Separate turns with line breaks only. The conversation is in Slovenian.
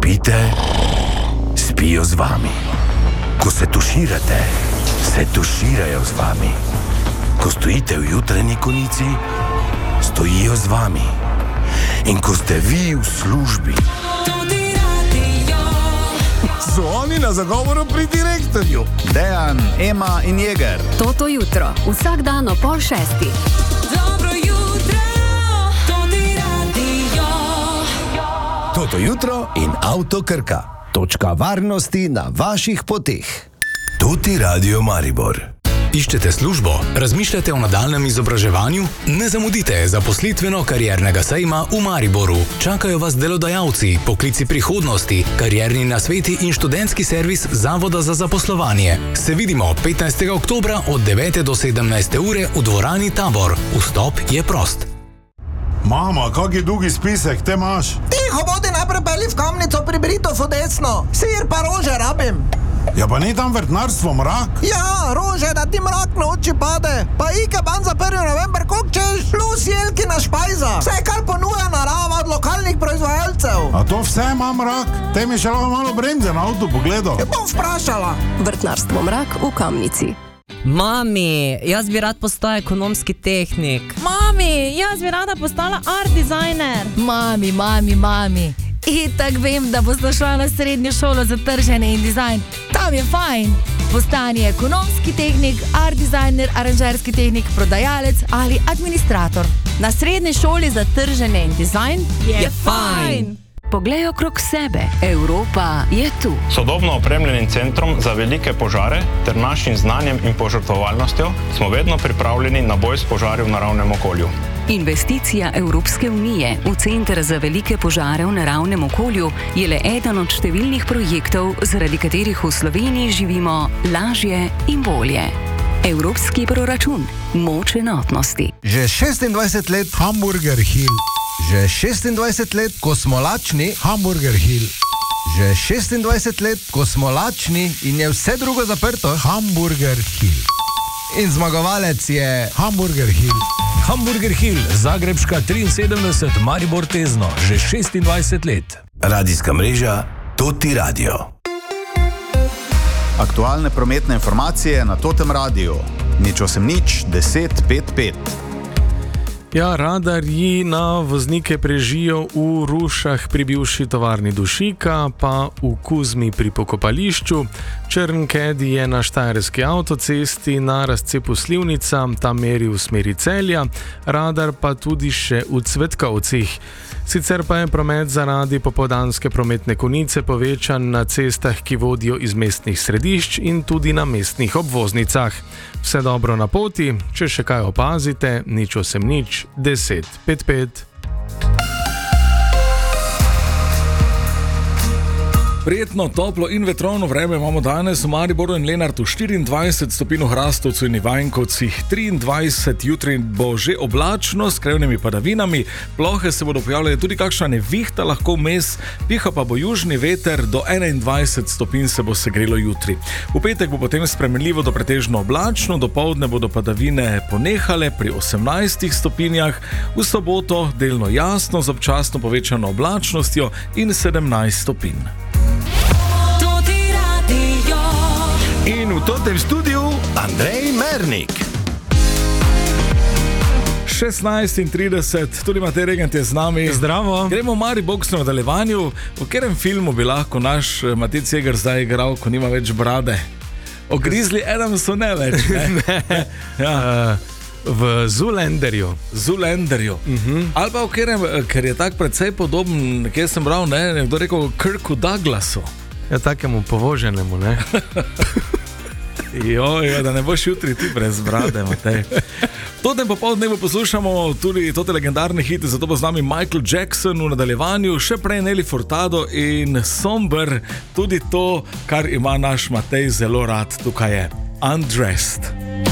spite, spijo z vami. Ko se tuširate, se tuširajo z vami. Ko stojite v jutranji konici, stojijo z vami. In ko ste vi v službi,
so oni na zagovoru pri direktorju.
Dejan, Ema in Jeger.
Toto jutro, vsak dan ob 5:30.
Dobro jutro, Toti radio.
Toto jutro in Avto Krka. Točka varnosti na vaših poteh.
Toti radio Maribor.
Iščete službo? Razmišljate o nadaljnjem izobraževanju? Ne zamudite zaposlitveno-kariernega sejma v Mariboru. Čakajo vas delodajalci, poklici prihodnosti, karierni nasveti in študentski servis Zavoda za zaposlovanje. Se vidimo 15. oktobra od 9. do 17. ure v dvorani Tabor. Vstop je prost.
Mama, kak je dolgi spisek, te imaš?
Tiho, vodi najprej pelji v Kamnico pri Britofu desno. Sir pa rože rabim.
Ja, pa ni tam vrtnarstvo mrak?
Ja, rože, da ti mrak na oči pade. Pa Ikeban za 1. november, koliko češ, plus jelkina špajza. Vse, kar ponuja narava od lokalnih proizvajalcev.
A to vse ima mrak? Te mi še lahko malo bremze na avtu pogledal.
Ja, bom vprašala.
Vrtnarstvo Mrak v Kamnici.
Mami, jaz bi rad postal ekonomski tehnik.
Mami, jaz bi rada postala art designer.
Mami. Itak vem, da boš šla na srednjo šolo za trženje in dizajn. Tam je fajn. Postani ekonomski tehnik, art designer, aranžerski tehnik, prodajalec ali administrator.
Na srednji šoli za trženje in dizajn je fajn.
Poglej okrog sebe, Evropa je tu.
Sodobno opremljenim centrom za velike požare ter našim znanjem in požrtvovalnostjo smo vedno pripravljeni na boj s požari v naravnem okolju.
Investicija Evropske unije v Center za velike požare v naravnem okolju je le eden od številnih projektov, zaradi katerih v Sloveniji živimo lažje in bolje. Evropski proračun, moč enotnosti.
Že 26 let Hamburger Hill. Že 26 let, ko smo lačni, Hamburger Hill. Že 26 let, ko smo lačni in je vse drugo zaprto, Hamburger Hill. In zmagovalec je Hamburger Hill.
Hamburger Hill, Zagrebška 73, Maribor Tezno, že 26 let.
Radijska mreža Toti radio.
Aktualne prometne informacije na Totem radiju. 080 10 55.
Ja, radarji na voznike prežijo v Rušah pri bivši tovarni dušika, pa v Kuzmi pri pokopališču. Črnkedi je na Štajerski avtocesti na razcepu Slivnica, tam meri v smeri Celja, radar pa tudi še v Cvetkovcih. Sicer pa je promet zaradi popoldanske prometne konice povečan na cestah, ki vodijo iz mestnih središč in tudi na mestnih obvoznicah. Vse dobro na poti, če še kaj opazite, 080 10 55.
Prijetno, toplo in vetrovno vreme imamo danes v Mariboru in Lenartu, 24 stopinj v Hrastovcu in Ivanjkovcih, 23, jutri bo že oblačno s krajevnimi padavinami, plohe se bodo pojavljale, tudi kakšna nevihta lahko vmes, piha pa bo južni veter, do 21 stopinj se bo segrelo jutri. V petek bo potem spremenljivo do pretežno oblačno, dopoldne bodo padavine ponehale pri 18 stopinjah, v soboto delno jasno z občasno povečano oblačnostjo in 17 stopinj.
In v totem studiu Andrej Mernik.
16:30, tudi Matej Regent je z nami.
Zdravo.
Gremo v Maribox na nadaljevanju. V katerem filmu bi lahko naš Matej Cegar zdaj igral, ko nima več brade? O Grizzly Adamsu ne več, ne?
Ja. V Zoolanderju.
Ali pa v katerem, ker je tak precej podoben, kjer sem bral, ne? Nekdo rekel Kirku Douglasu.
Ja, takemu povoženemu, ne?
Joj, da ne boš jutri ti brez brade, Matej. Totem popoldnevu poslušamo tudi tote legendarne hite, zato bo z nami Michael Jackson v nadaljevanju, še prej Nelly Furtado in Somber, tudi to, kar ima naš Matej zelo rad, tukaj je Undressed.